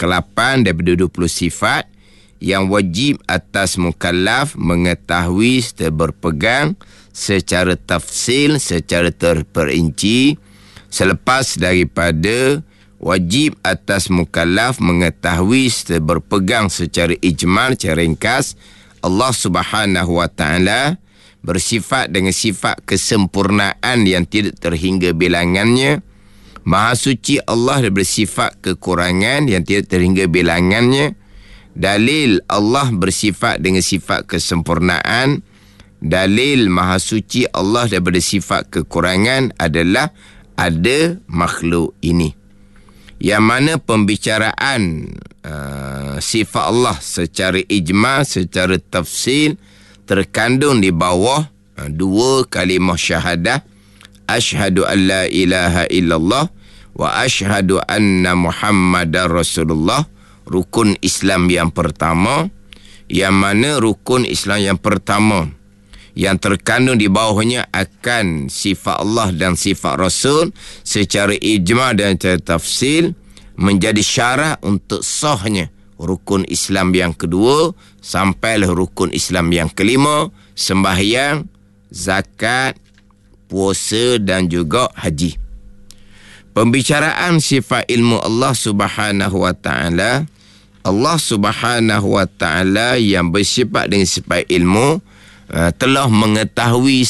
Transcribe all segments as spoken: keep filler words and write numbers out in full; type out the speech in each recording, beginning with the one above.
kelapan daripada dua puluh sifat yang wajib atas mukallaf mengetahui serta berpegang secara tafsil, secara terperinci. Selepas daripada wajib atas mukallaf mengetahui serta berpegang secara ijmal, secara ringkas, Allah Subhanahu wa taala bersifat dengan sifat kesempurnaan yang tidak terhingga bilangannya. Maha suci Allah bersifat kekurangan yang tidak terhingga bilangannya. Dalil Allah bersifat dengan sifat kesempurnaan. Dalil Maha suci Allah daripada sifat kekurangan adalah ada makhluk ini. Yang mana pembicaraan uh, sifat Allah secara ijmal, secara tafsil terkandung di bawah uh, dua kalimah syahadah, asyhadu an la ilaha illallah wa asyhadu anna Muhammadar Rasulullah, rukun Islam yang pertama. Yang mana rukun Islam yang pertama yang terkandung di bawahnya akan sifat Allah dan sifat Rasul secara ijma' dan secara tafsil, menjadi syarat untuk sahnya rukun Islam yang kedua sampailah rukun Islam yang kelima, sembahyang, zakat, puasa dan juga haji. Pembicaraan sifat ilmu Allah Subhanahu wa taala, Allah Subhanahu wa taala yang bersifat dengan sifat ilmu Uh, telah mengetahui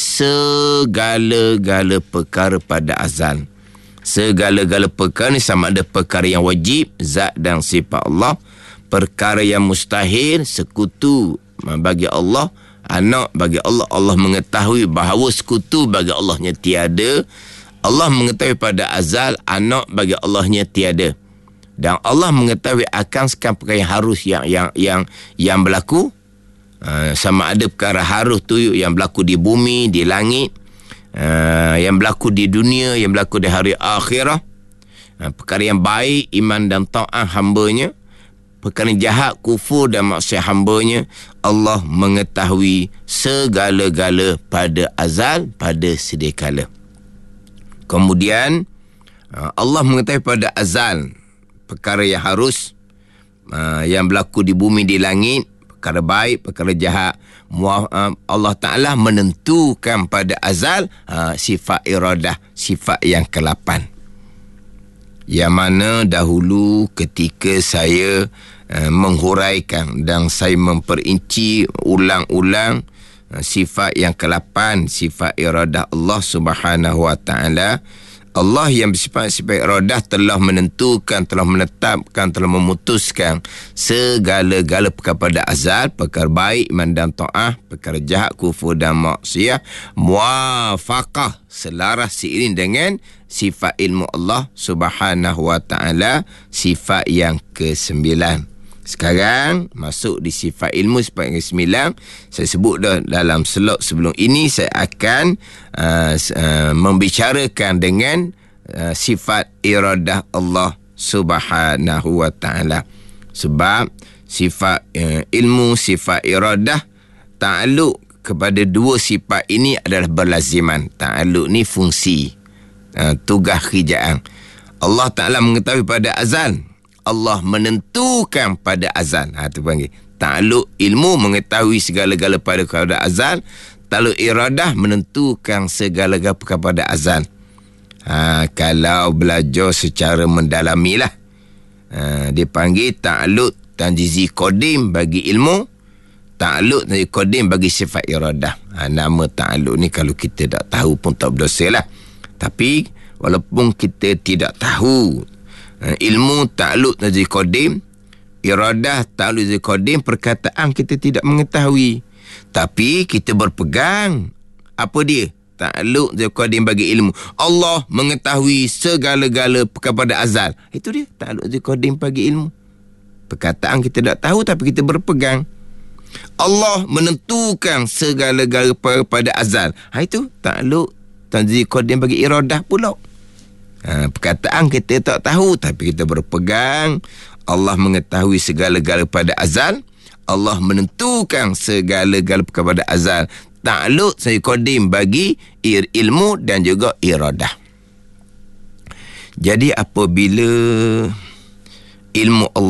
segala-gala perkara pada azal. Segala-gala perkara ni sama ada perkara yang wajib, zat dan sifat Allah, perkara yang mustahil, sekutu bagi Allah, anak bagi Allah. Allah mengetahui bahawa sekutu bagi Allahnya tiada. Allah mengetahui pada azal anak bagi Allahnya tiada. Dan Allah mengetahui akan sekian perkara yang harus yang yang yang yang berlaku. Uh, sama ada perkara harus tu yang berlaku di bumi, di langit, uh, yang berlaku di dunia, yang berlaku di hari akhirah, uh, perkara yang baik, iman dan ta'ah hambanya, perkara jahat, kufur dan maksiat hambanya. Allah mengetahui segala-gala pada azal, pada sedia kala. Kemudian uh, Allah mengetahui pada azal perkara yang harus, uh, yang berlaku di bumi, di langit, perkara baik, perkara jahat. Allah Ta'ala menentukan pada azal uh, sifat iradah, sifat yang kelapan. Yang mana dahulu ketika saya uh, menghuraikan dan saya memperinci ulang-ulang uh, sifat yang kelapan, sifat iradah Allah Subhanahu wa Ta'ala. Allah yang bersifat sifat iradah telah menentukan, telah menetapkan, telah memutuskan segala-gala perkara pada azal, perkara baik, iman dan ta'ah, perkara jahat, kufur dan maksiyah, muafaqah, selaras seiring dengan sifat ilmu Allah Subhanahu wa Ta'ala, sifat yang kesembilan. Sekarang masuk di sifat ilmu, sifat yang kesembilan. Saya sebut dah dalam slot sebelum ini. Saya akan uh, uh, membicarakan dengan uh, sifat iradah Allah Subhanahu wa Ta'ala. Sebab sifat uh, ilmu, sifat iradah, ta'aluk kepada dua sifat ini adalah berlaziman. Ta'aluk ni fungsi, uh, tugas kerjaan. Allah Ta'ala mengetahui pada azal, Allah menentukan pada azal. Ha, tu panggil ta'aluk ilmu, mengetahui segala-gala pada pada azal. Ta'aluk iradah, menentukan segala-gala pada azal. Ha, kalau belajar secara mendalami lah, ha, dia panggil ta'aluk tanjizi qadim bagi ilmu, ta'aluk tanjizi qadim bagi sifat iradah. Ha, nama ta'aluk ni kalau kita tak tahu pun tak berdosa lah. Tapi walaupun kita tidak tahu, ilmu ta'aluk tanjizi qadim, iradah ta'aluk tanjizi qadim, perkataan kita tidak mengetahui, tapi kita berpegang. Apa dia? Ta'aluk tanjizi qadim bagi ilmu. Allah mengetahui segala-gala perkara pada azal. Itu dia ta'aluk tanjizi qadim bagi ilmu. Perkataan kita tak tahu tapi kita berpegang. Allah menentukan segala-gala perkara pada azal. Ha, itu ta'aluk tanjizi qadim bagi iradah pula. Ha, perkataan kita tak tahu tapi kita berpegang. Allah mengetahui segala-gala pada azal. Allah menentukan segala-gala perkara pada azal. Ta'aluk tanjizi qadim bagi ilmu dan juga iradah. Jadi apabila ilmu Allah